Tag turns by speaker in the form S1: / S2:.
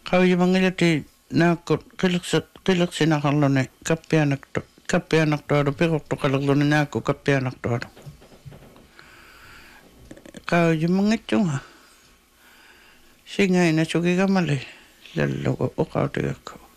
S1: Kau yung mga ilati nakot kilaksinakalone kapianak tuado pirok to kalaglone nako kapianak tuado. Kau yung mga itong singay na sugi kamali lalo ko o kau tiga ko.